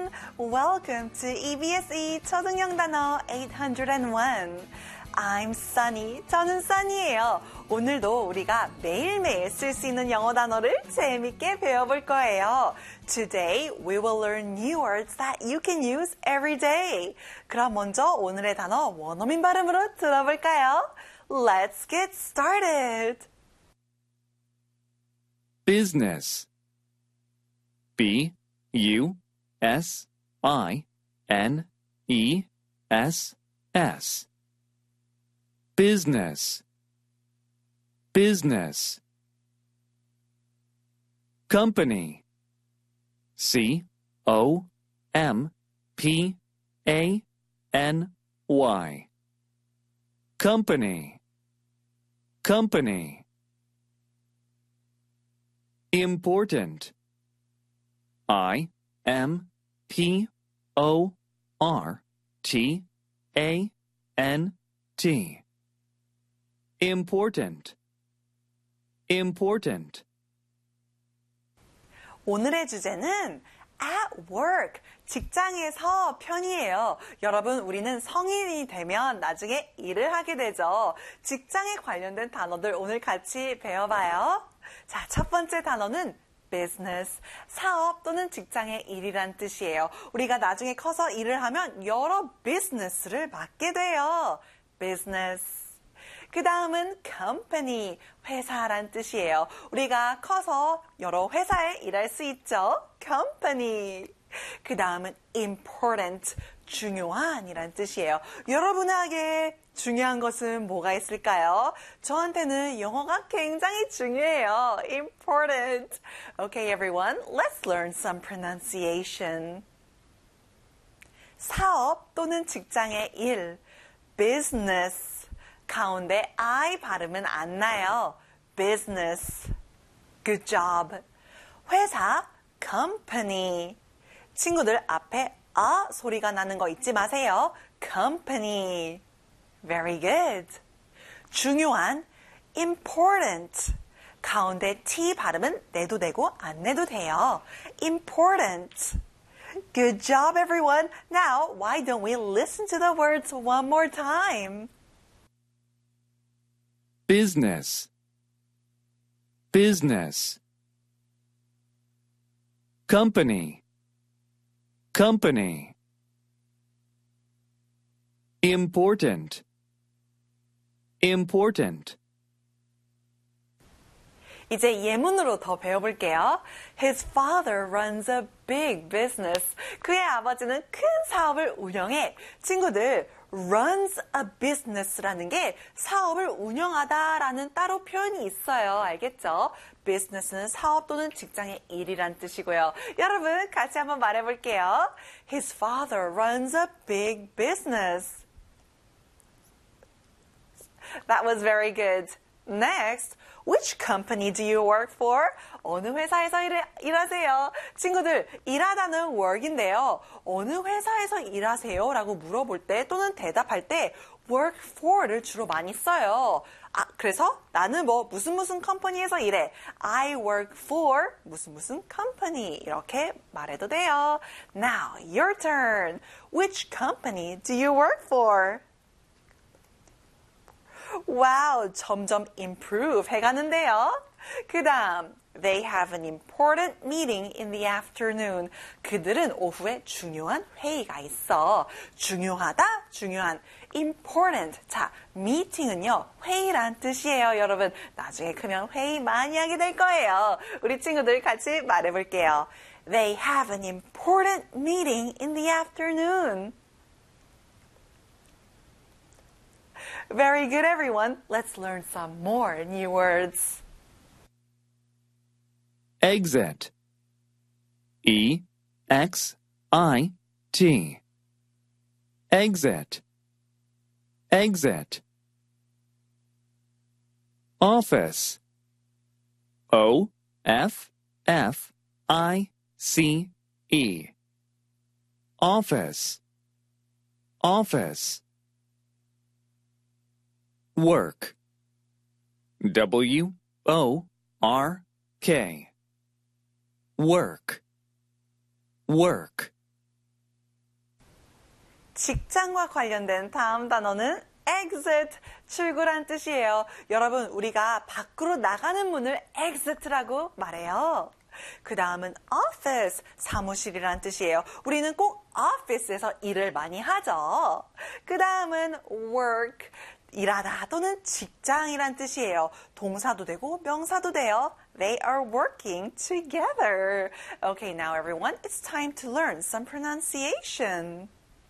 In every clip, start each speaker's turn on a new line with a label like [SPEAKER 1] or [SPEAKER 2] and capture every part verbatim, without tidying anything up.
[SPEAKER 1] everyone! Welcome to E B S E 초등영 단어 eight oh one. I'm Sunny. 저는 Sunny예요. 오늘도 우리가 매일매일 쓸 수 있는 영어 단어를 재밌게 배워볼 거예요. Today we will learn new words that you can use every day. 그럼 먼저 오늘의 단어 원어민 발음으로 들어볼까요? Let's get started.
[SPEAKER 2] Business. B U S I N E S S. Business. Business. Company. C O M P A N Y. Company. Company. Important. I M P O R T A N T. Important. Important.
[SPEAKER 1] 오늘의 주제는 at work, 직장에서 편이에요. 여러분, 우리는 성인이 되면 나중에 일을 하게 되죠. 직장에 관련된 단어들 오늘 같이 배워봐요. 자, 첫 번째 단어는 business, 사업 또는 직장의 일이란 뜻이에요. 우리가 나중에 커서 일을 하면 여러 비즈니스를 맡게 돼요. business. 그 다음은 company, 회사란 뜻이에요. 우리가 커서 여러 회사에 일할 수 있죠. company. 그 다음은 important, 중요한이란 뜻이에요. 여러분에게 중요한 것은 뭐가 있을까요? 저한테는 영어가 굉장히 중요해요. important. Okay, everyone, let's learn some pronunciation. 사업 또는 직장의 일, business. 가운데 I 발음은 안 나요. business. Good job. 회사, company. 친구들 앞에 아 소리가 나는 거 잊지 마세요. company. Very good. 중요한, important. 가운데 T 발음은 내도 되고 안 내도 돼요. important. Good job, everyone. Now, why don't we listen to the words one more time?
[SPEAKER 2] Business. Business. Company. Company. Important. Important.
[SPEAKER 1] 이제 예문으로 더 배워볼게요. His father runs a big business. 그의 아버지는 큰 사업을 운영해. 친구들, runs a business라는 게 사업을 운영하다라는 따로 표현이 있어요. 알겠죠? business는 사업 또는 직장의 일이란 뜻이고요. 여러분, 같이 한번 말해볼게요. His father runs a big business. That was very good. Next, which company do you work for? 어느 회사에서 일, 일하세요? 친구들, 일하다는 work인데요. 어느 회사에서 일하세요? 라고 물어볼 때 또는 대답할 때 work for를 주로 많이 써요. 아, 그래서 나는 뭐 무슨 무슨 컴퍼니에서 일해. I work for 무슨 무슨 company. 이렇게 말해도 돼요. Now, your turn. Which company do you work for? 와우, 점점 improve 해가는데요. 그 다음, they have an important meeting in the afternoon. 그들은 오후에 중요한 회의가 있어. 중요하다, 중요한, important. 자, meeting은요, 회의란 뜻이에요, 여러분. 나중에 크면 회의 많이 하게 될 거예요. 우리 친구들 같이 말해볼게요. They have an important meeting in the afternoon. Very good, everyone. Let's learn some more new words.
[SPEAKER 2] Exit. E X I T. Exit. Exit. Office. O F F I C E. Office. Office. Work. W O R K. Work. Work.
[SPEAKER 1] 직장과 관련된 다음 단어는 exit, 출구란 뜻이에요. 여러분, 우리가 밖으로 나가는 문을 exit라고 말해요. 그 다음은 office, 사무실이란 뜻이에요. 우리는 꼭 office에서 일을 많이 하죠. 그 다음은 work, 일하다 또는 직장이란 뜻이에요. 동사도 되고 명사도 돼요. They are working together. Okay, now everyone, it's time to learn some pronunciation.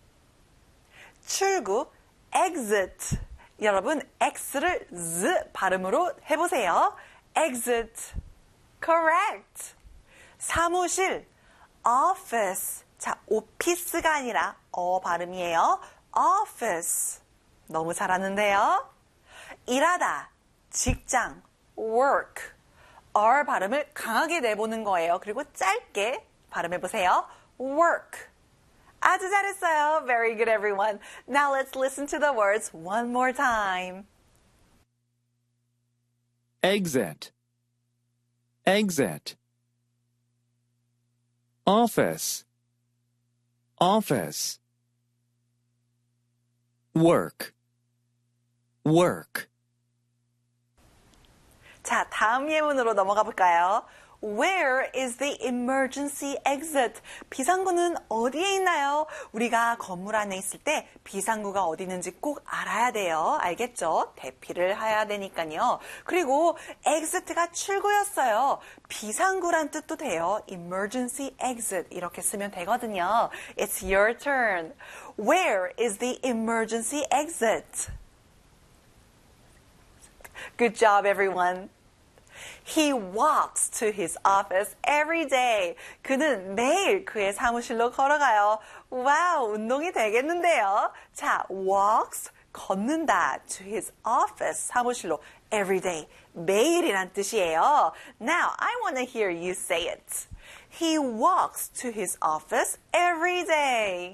[SPEAKER 1] 출구, exit. 여러분, X를 Z 발음으로 해보세요. exit. correct. 사무실, office. 자, 오피스가 아니라 어 발음이에요. office. 너무 잘하는데요. 일하다, 직장, work. R 발음을 강하게 내보는 거예요. 그리고 짧게 발음해보세요. work. 아주 잘했어요. Very good, everyone. Now let's listen to the words one more time.
[SPEAKER 2] exit, exit. office, office. work, work.
[SPEAKER 1] 자, 다음 예문으로 넘어가 볼까요? Where is the emergency exit? 비상구는 어디에 있나요? 우리가 건물 안에 있을 때 비상구가 어디 있는지 꼭 알아야 돼요. 알겠죠? 대피를 해야 되니까요. 그리고 exit가 출구였어요. 비상구란 뜻도 돼요. emergency exit 이렇게 쓰면 되거든요. It's your turn. Where is the emergency exit? Good job, everyone. He walks to his office every day. 그는 매일 그의 사무실로 걸어가요. 와우, 운동이 되겠는데요. 자, walks, 걷는다. To his office, 사무실로. Every day, 매일이란 뜻이에요. Now, I want to hear you say it. He walks to his office every day.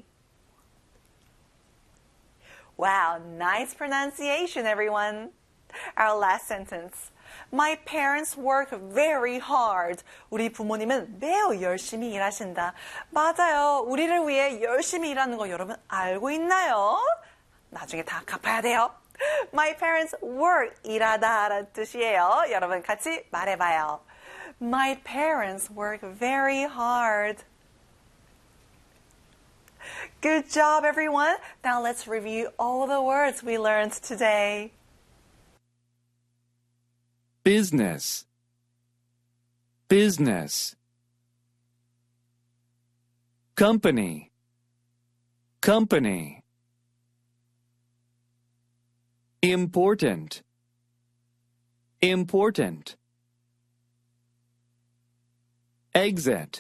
[SPEAKER 1] Wow, nice pronunciation, everyone. Our last sentence. My parents work very hard. 우리 부모님은 매우 열심히 일하신다. 맞아요. 우리를 위해 열심히 일하는 거 여러분 알고 있나요? 나중에 다 갚아야 돼요. My parents work, 일하다 라는 뜻이에요. 여러분 같이 말해봐요. My parents work very hard. Good job, everyone. Now let's review all the words we learned today.
[SPEAKER 2] business, business. company, company. important, important. exit,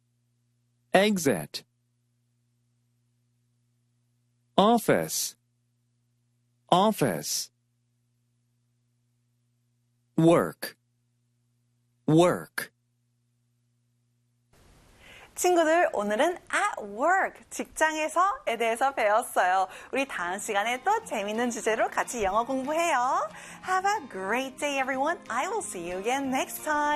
[SPEAKER 2] exit. office, office. work, work.
[SPEAKER 1] 친구들, 오늘은 at work, 직장에서에 대해서 배웠어요. 우리 다음 시간에 또 재밌는 주제로 같이 영어 공부해요. Have a great day, everyone. I will see you again next time.